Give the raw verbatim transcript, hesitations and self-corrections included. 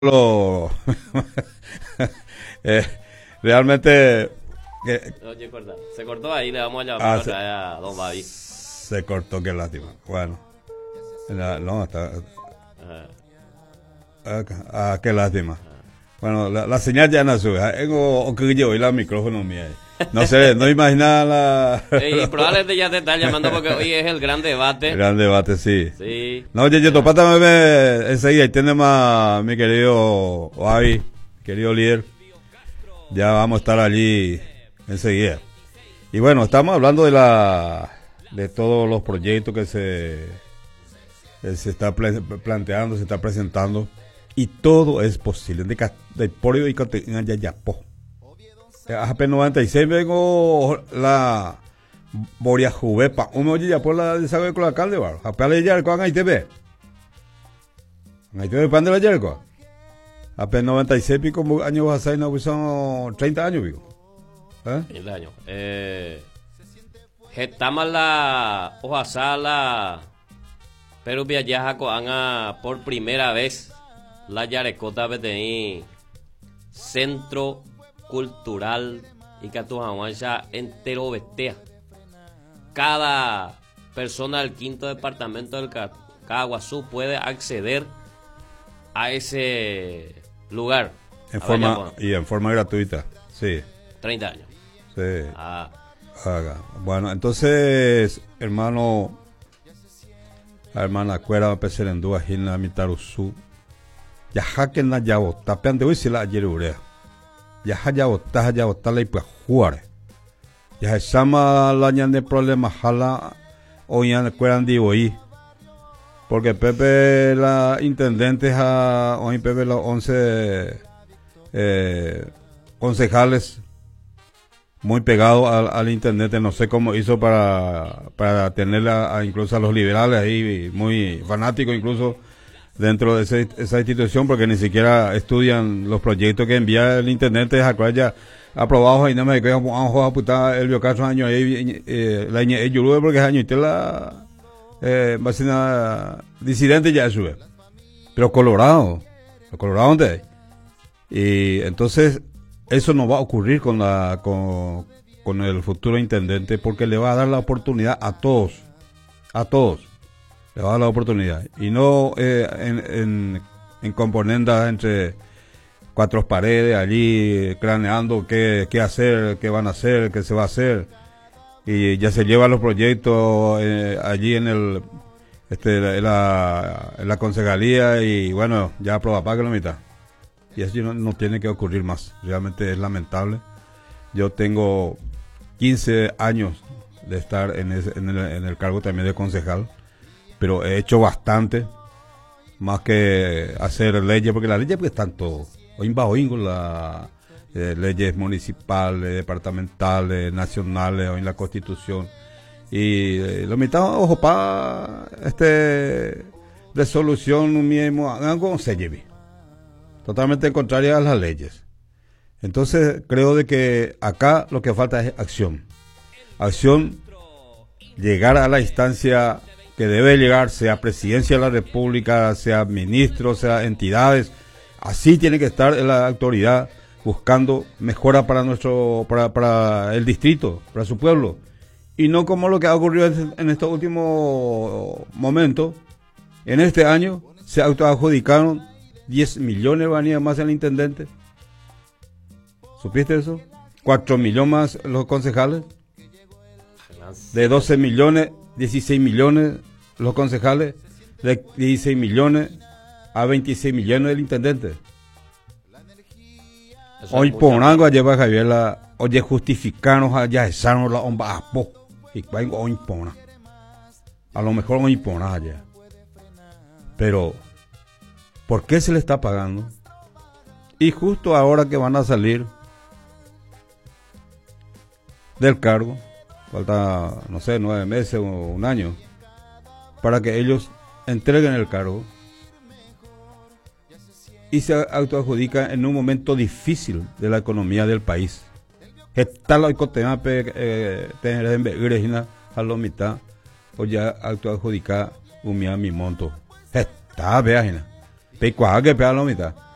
lo eh, realmente eh, Oye, corta. Se cortó ahí, le vamos a llamar ah, otra se, vez a Don Babi. se cortó, qué lástima. Bueno, la- no, está, Ajá. ah, ah, qué lástima. Bueno, la, la señal ya no sube. Tengo o que yo y la micrófono mía. No sé, no imagina la Y probablemente ya te están llamando porque hoy es el gran debate. gran debate, sí. Sí. No, oye, yo topata me enseguida y tiene más mi querido Babi, querido líder. Ya vamos a estar allí enseguida. Y bueno, estamos hablando de la de todos los proyectos que se que se está ple- planteando, se está presentando, y todo es posible. De ca- de polio y cate- en Ayayapo. A P noventa y seis vengo la Boria Juvepa. Uno oye ya por la de sabe con la alcalde, bar. A P le ya con ahí te ve. Ahí te ve pan de la yerco. A P noventa y seis pico años vas a no son treinta años, pico. ¿Eh? El año. Eh, Estamos la hoja sala. Pero viajaja coanga por primera vez la Yarecota Betení Centro Cultural y Catujahuancha entero bestea. Cada persona del quinto departamento del Ca- Caguazú puede acceder a ese lugar. En A forma Bayamón. y en forma gratuita. Sí. treinta años. Sí. Ah, Haga. Bueno, entonces, hermano, hermana Cuera Peserendúa Gina Mitaruzú. Ya jaque na ya bota, peante hoy si la ayer urea. Ya ya bota, ya bota la ipua juare. Ya sama la ñande problema jala o ya cueran di hoy. Porque Pepe la intendente a hoy Pepe los once eh, concejales muy pegado al, al intendente, no sé cómo hizo para para tener a, a incluso a los liberales ahí muy fanáticos incluso dentro de ese, esa institución, porque ni siquiera estudian los proyectos que envía el intendente a cual ya aprobados y no me quedo a a puta el biocaso año ahí eh, la el yurube porque es año y te la eh, vacina disidente ya sube, pero Colorado, Colorado donde y entonces eso no va a ocurrir con la con, con el futuro intendente, porque le va a dar la oportunidad a todos, a todos, le va a dar la oportunidad. Y no eh, en, en, en componendas entre cuatro paredes, allí craneando qué, qué hacer, qué van a hacer, qué se va a hacer. Y ya se llevan los proyectos eh, allí en el este en la, en la concejalía y bueno, ya aproba para que la mitad. Y eso no, no tiene que ocurrir más. Realmente es lamentable. Yo tengo quince años de estar en, ese, en, el, en el cargo también de concejal, pero he hecho bastante, más que hacer leyes, porque las leyes pues están todo. Hoy bajo las eh, leyes municipales, departamentales, nacionales, hoy en la Constitución. Y eh, lo mitad, ojo, para este resolución mismo, algo se lleve. Totalmente contraria a las leyes. Entonces creo de que acá lo que falta es acción. Acción, llegar a la instancia que debe llegar, sea presidencia de la República, sea ministro, sea entidades. Así tiene que estar la autoridad buscando mejora para nuestro, para, para el distrito, para su pueblo. Y no como lo que ha ocurrido en estos últimos momentos. En este año se autoadjudicaron diez millones valía más el intendente. ¿Supiste eso? cuatro millones más los concejales. De doce millones, dieciséis millones los concejales. De dieciséis millones a veintiséis millones el intendente. Hoy por algo lleva Javier la, oye, justificarnos allá, esa la homba apo. Y vengo hoy pona. A lo mejor hoy pona allá. Pero ¿por qué se le está pagando? Y justo ahora que van a salir del cargo, falta, no sé, nueve meses o un año, para que ellos entreguen el cargo y se autoadjudican en un momento difícil de la economía del país. Está la icotema tener en Virginia a la mitad, o ya autoadjudicar un mi monto. Está, vean. Pecuaje que pega la mitad.